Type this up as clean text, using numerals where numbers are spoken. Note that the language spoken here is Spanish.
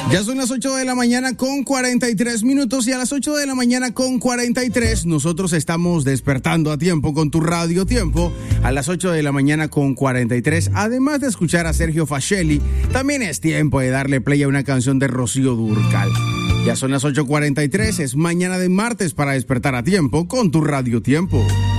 Ya son las 8 de la mañana con 43 minutos y a las 8 de la mañana con 43 nosotros estamos despertando a tiempo con tu Radio Tiempo. A las 8 de la mañana con 43, además de escuchar a Sergio Facelli, también es tiempo de darle play a una canción de Rocío Dúrcal. Ya son las 8:43, es mañana de martes para despertar a tiempo con tu Radio Tiempo.